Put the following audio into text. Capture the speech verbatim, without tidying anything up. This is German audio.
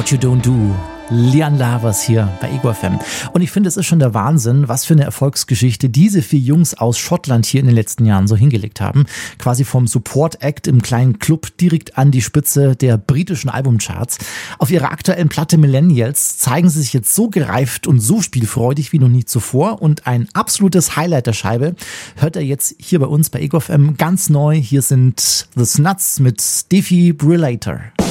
What You Don't Do. Lian Lavers hier bei Ego F M. Und ich finde, es ist schon der Wahnsinn, was für eine Erfolgsgeschichte diese vier Jungs aus Schottland hier in den letzten Jahren so hingelegt haben. Quasi vom Support-Act im kleinen Club direkt an die Spitze der britischen Albumcharts. Auf ihrer aktuellen Platte Millennials zeigen sie sich jetzt so gereift und so spielfreudig wie noch nie zuvor. Und ein absolutes Highlight der Scheibe hört er jetzt hier bei uns bei Ego F M ganz neu. Hier sind The Snuts mit Defibrillator.